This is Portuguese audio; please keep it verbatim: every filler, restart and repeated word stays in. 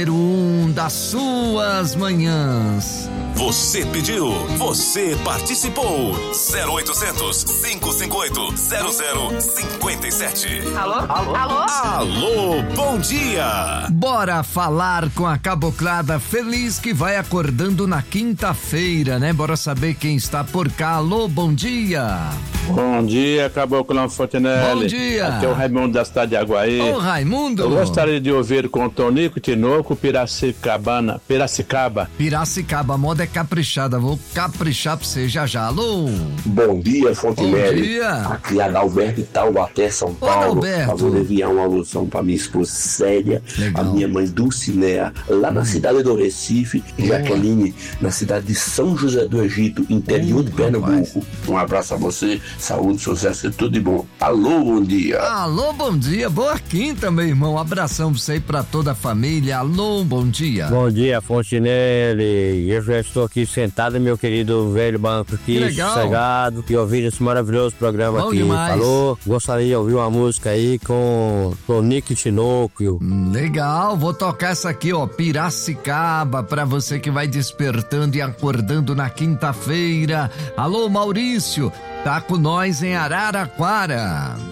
Um das suas manhãs. Você pediu, você participou. zero oitocentos, cinco cinco oito, zero zero cinco sete. Alô? Alô? Alô? Alô, bom dia. Bora falar com a caboclada feliz que vai acordando na quinta-feira, né? Bora saber quem está por cá. Alô, bom dia. Bom dia, Caboclão Fontenelle. Bom dia. Aqui é o Raimundo da cidade de Aguaí. Ô, Raimundo. Eu gostaria de ouvir com o Tonico Tinoco, Piracicabana, Piracicaba. Piracicaba, a moda é caprichada. Vou caprichar pra você já já. Alô. Bom dia, Fontenelle. Bom dia. Aqui é Adalberto de Taubaté, São Paulo. Adalberto. Vou enviar uma alusão pra minha esposa Célia, Legal. a minha mãe Dulcinea, lá hum. na cidade do Recife, e Jaqueline, na cidade de São José do Egito, interior hum, de Pernambuco. Rapaz. Um abraço a você, saúde, sucesso e tudo de bom. Alô, bom dia. Alô, bom dia. Boa quinta, meu irmão. Um abração pra você e pra toda a família. Alô, bom dia. Bom dia, Fontenelle. Eu já estou aqui sentado, meu querido velho banco aqui, sossegado, e ouvindo esse maravilhoso programa bom aqui. Demais. Falou? Gostaria de ouvir uma música aí com Tonico Tinoco. Legal, vou tocar essa aqui, ó, Piracicaba, pra você que vai despertando e acordando na quinta-feira. Alô, Maurício, tá com nós em Araraquara.